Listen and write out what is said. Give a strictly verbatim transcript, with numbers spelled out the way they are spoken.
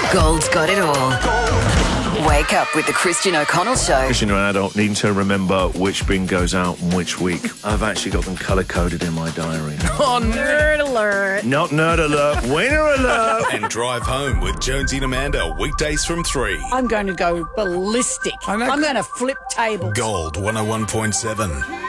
Gold's got it all. Wake up with the Christian O'Connell Show. Christian, you're an adult, needing to remember which bin goes out and which week. I've actually got them colour-coded in my diary. Oh, nerd alert. Not nerd alert, winner alert. And drive home with Jonesy and Amanda, weekdays from three. I'm going to go ballistic. I'm going to flip tables. Gold one oh one point seven.